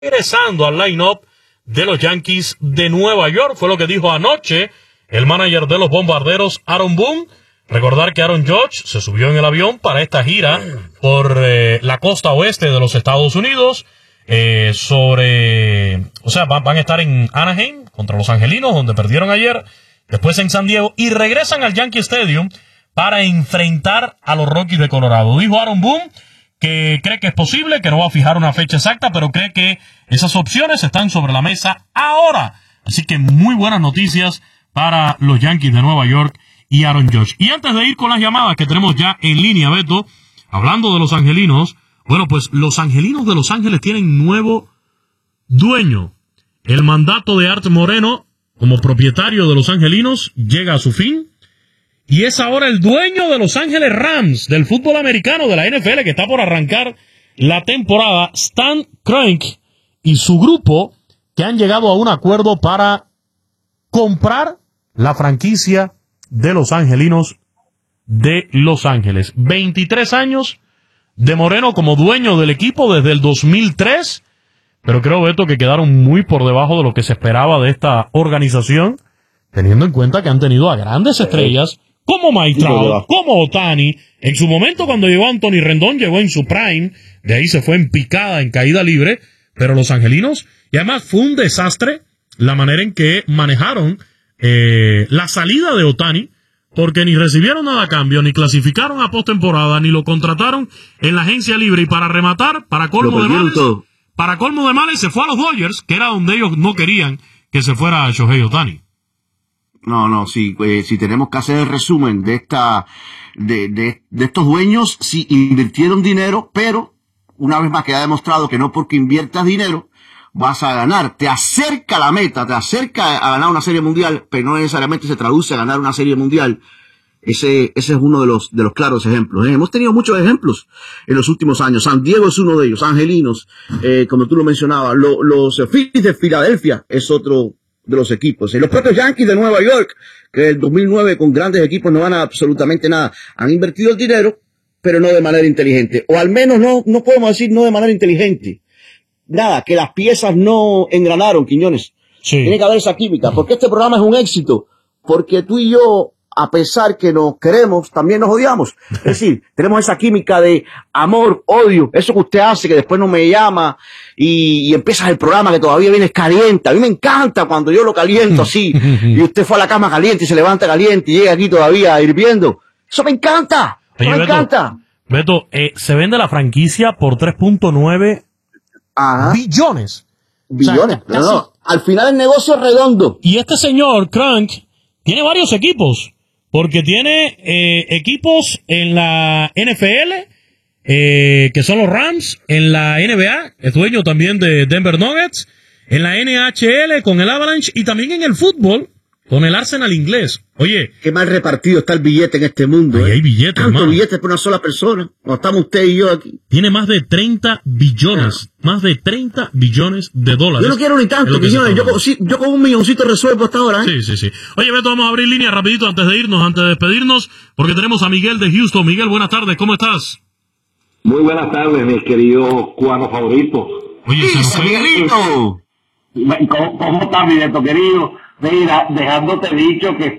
regresando al line-up de los Yankees de Nueva York. Fue lo que dijo anoche el manager de los Bombarderos, Aaron Boone. Recordar que Aaron Judge se subió en el avión para esta gira por la costa oeste de los Estados Unidos. Van a estar en Anaheim contra los Angelinos, donde perdieron ayer. Después en San Diego y regresan al Yankee Stadium para enfrentar a los Rockies de Colorado. Dijo Aaron Boone que cree que es posible, que no va a fijar una fecha exacta, pero cree que esas opciones están sobre la mesa ahora. Así que muy buenas noticias para los Yankees de Nueva York y Aaron Judge. Y antes de ir con las llamadas que tenemos ya en línea, Beto, hablando de los Angelinos, bueno, pues los Angelinos de Los Ángeles tienen nuevo dueño. El mandato de Art Moreno como propietario de los Angelinos llega a su fin. Y es ahora el dueño de Los Ángeles Rams, del fútbol americano, de la NFL, que está por arrancar la temporada, Stan Kroenke y su grupo, que han llegado a un acuerdo para comprar la franquicia de los Angelinos de Los Ángeles. 23 años de Moreno como dueño del equipo desde el 2003, pero creo, Beto, que quedaron muy por debajo de lo que se esperaba de esta organización, teniendo en cuenta que han tenido a grandes estrellas como Mike Trout, como Ohtani. En su momento, cuando llegó Anthony Rendón, llegó en su prime, de ahí se fue en picada, en caída libre, pero los Angelinos, y además fue un desastre la manera en que manejaron la salida de Ohtani, porque ni recibieron nada a cambio, ni clasificaron a postemporada, ni lo contrataron en la agencia libre, y para rematar, para colmo de males, se fue a los Dodgers, que era donde ellos no querían que se fuera Shohei Ohtani. Si tenemos que hacer el resumen de estos dueños, sí invirtieron dinero, pero una vez más queda demostrado que no porque inviertas dinero vas a ganar. Te acerca a la meta, te acerca a ganar una serie mundial, pero no necesariamente se traduce a ganar una serie mundial. Ese es uno de los claros ejemplos. Hemos tenido muchos ejemplos en los últimos años. San Diego es uno de ellos, Angelinos, como tú lo mencionabas, los Phillies de Filadelfia es otro de los equipos. Los propios Yankees de Nueva York, que en el 2009 con grandes equipos no ganan absolutamente nada. Han invertido el dinero, pero no de manera inteligente. O al menos no podemos decir no de manera inteligente. Nada, que las piezas no engranaron, Quiñones. Sí. Tiene que haber esa química, porque este programa es un éxito, porque tú y yo, a pesar que nos queremos, también nos odiamos. Es decir, tenemos esa química de amor, odio, eso que usted hace, que después no me llama, y empiezas el programa que todavía vienes caliente. A mí me encanta cuando yo lo caliento así, y usted fue a la cama caliente y se levanta caliente y llega aquí todavía hirviendo. Eso me encanta, me encanta. Beto, se vende la franquicia por 3.9 billones. Billones, o sea, no. Al final el negocio es redondo. Y este señor, Kroenke, tiene varios equipos, porque tiene equipos en la NFL, que son los Rams, en la NBA, es dueño también de Denver Nuggets, en la NHL con el Avalanche y también en el fútbol con el Arsenal inglés. Oye, qué mal repartido está el billete en este mundo. Ahí hay billetes, tantos billetes por una sola persona. No estamos usted y yo aquí. Tiene más de 30 billones, más de 30 billones de dólares. Yo no quiero ni tanto, millones. Yo con un milloncito resuelvo hasta ahora, ¿eh? Sí. Oye, Beto, vamos a abrir línea rapidito antes de despedirnos, porque tenemos a Miguel de Houston. Miguel, buenas tardes, ¿cómo estás? Muy buenas tardes, mis queridos cubanos favoritos. Oye, Miguelito. ¿Cómo estás, mi Beto, querido? Mira, dejándote dicho que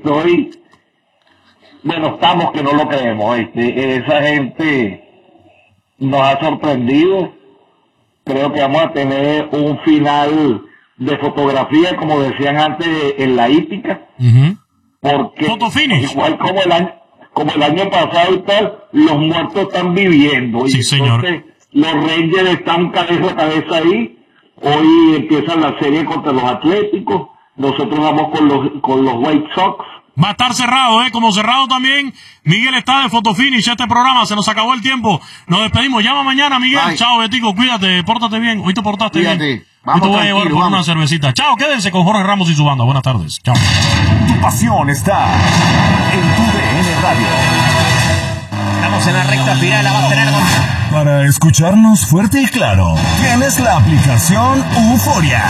estamos que no lo creemos, esa gente nos ha sorprendido. Creo que vamos a tener un final de fotografía, como decían antes, en la hípica, porque igual como el año pasado y tal, los muertos están viviendo, sí, y señor. Entonces los Rangers están cabeza a cabeza ahí. Hoy empiezan la serie contra los Atléticos. Nosotros vamos con los White Sox. Va a estar cerrado, como cerrado también. Miguel está de Fotofinish, este programa, se nos acabó el tiempo. Nos despedimos, llama mañana, Miguel. Bye. Chao, Betico, cuídate, pórtate bien. Hoy te portaste bien. Hoy te voy a llevar por una cervecita. Chao, quédense con Jorge Ramos y su banda. Buenas tardes. Chao. Tu pasión está en tu DN Radio. Estamos en la recta final, la va a tener Para escucharnos fuerte y claro, tienes la aplicación Euforia.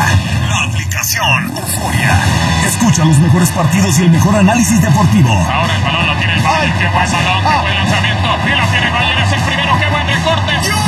Escucha los mejores partidos y el mejor análisis deportivo. Ahora el balón lo tiene el Valle, qué buen balón, qué buen lanzamiento. Y lo tiene el Valle, es el primero, qué buen recorte.